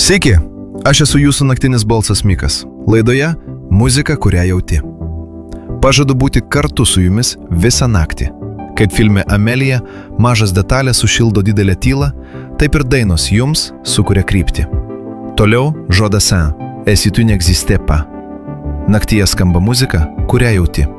Sveiki, aš esu jūsų naktinis balsas Mikas. Laidoje muzika, kurią jauti. Pažadu būti kartu su jumis visą naktį. Kaip filme Amelija, mažas detalės sušildo didelę tylą, taip ir dainos jums sukuria kryptį. Toliau Joe Dassin, Et si tu n'existais pas. Naktyje skamba muzika, kurią jauti.